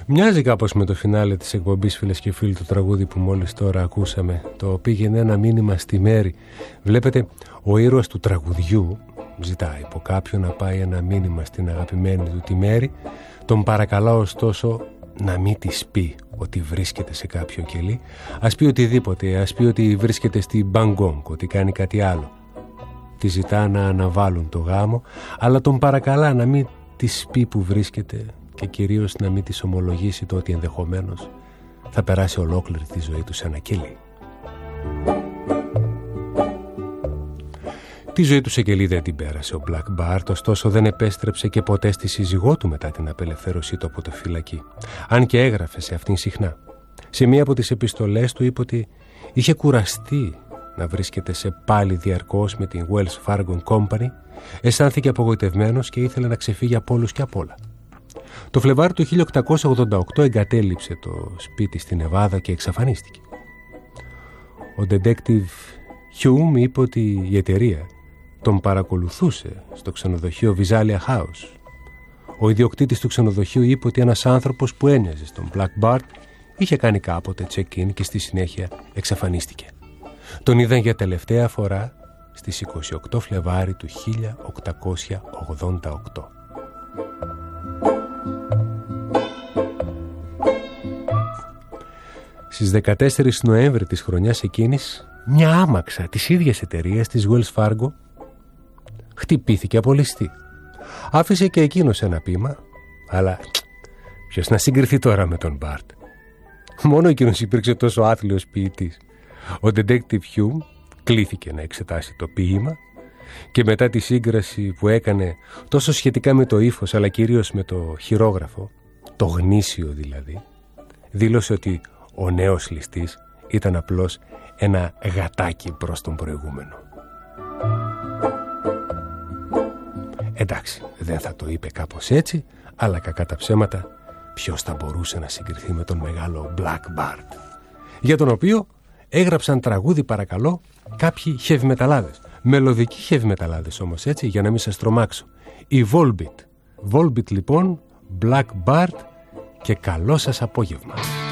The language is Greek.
Μοιάζει κάπως με το φινάλε της εκπομπής, φίλες και φίλοι, το τραγούδι που μόλις τώρα ακούσαμε. Το πήγαινε ένα μήνυμα στη Μέρη. Βλέπετε, ο ήρωας του τραγουδιού ζητάει από κάποιον να πάει ένα μήνυμα στην αγαπημένη του τη Μέρη. Τον παρακαλά ωστόσο να μην της πει ότι βρίσκεται σε κάποιο κελί. Ας πει οτιδήποτε, ας πει ότι βρίσκεται στη Μπαγκόγκ, ότι κάνει κάτι άλλο. Τη ζητά να αναβάλουν το γάμο, αλλά τον παρακαλά να μην της πει που βρίσκεται και κυρίως να μην της ομολογήσει το ότι ενδεχομένως θα περάσει ολόκληρη τη ζωή του σε ένα κελί. Τη ζωή του σε κελί δεν την πέρασε ο Black Bart, ωστόσο δεν επέστρεψε και ποτέ στη σύζυγό του μετά την απελευθέρωσή του από τη φυλακή. Αν και έγραφε σε αυτήν συχνά. Σε μία από τις επιστολές του είπε ότι είχε κουραστεί να βρίσκεται σε πάλι διαρκώς με την Wells Fargo Company, αισθάνθηκε απογοητευμένος και ήθελε να ξεφύγει από όλους και απ' όλα. Το Φλεβάρι του 1888 εγκατέλειψε το σπίτι στη Νεβάδα και εξαφανίστηκε. Ο detective Hume είπε ότι η εταιρεία τον παρακολουθούσε στο ξενοδοχείο Visalia House. Ο ιδιοκτήτης του ξενοδοχείου είπε ότι ένας άνθρωπος που έμοιαζε στον Black Bart είχε κάνει κάποτε check-in και στη συνέχεια εξαφανίστηκε. Τον είδαν για τελευταία φορά στις 28 Φλεβάρι του 1888. Στις 14 Νοέμβρη της χρονιάς εκείνης, μια άμαξα της ίδιας εταιρείας της Wells Fargo χτυπήθηκε από ληστή. Άφησε και εκείνος ένα ποίημα, αλλά ποιος να συγκριθεί τώρα με τον Μπάρτ. Μόνο εκείνος υπήρξε τόσο άθλιος ποιητής. Ο detective Hume κλήθηκε να εξετάσει το ποίημα και μετά τη σύγκραση που έκανε τόσο σχετικά με το ύφος αλλά κυρίως με το χειρόγραφο, το γνήσιο δηλαδή, δήλωσε ότι ο νέος ληστής ήταν απλώς ένα γατάκι προς τον προηγούμενο. Εντάξει, δεν θα το είπε κάπως έτσι, αλλά κακά τα ψέματα, ποιος θα μπορούσε να συγκριθεί με τον μεγάλο Black Bart, για τον οποίο έγραψαν τραγούδι, παρακαλώ, κάποιοι heavy-μεταλλάδες. Μελωδικοί heavy-μεταλλάδες όμως, έτσι, για να μην σας τρομάξω. Η Volbeat. Volbeat λοιπόν, Black Bart και καλό σας απόγευμα.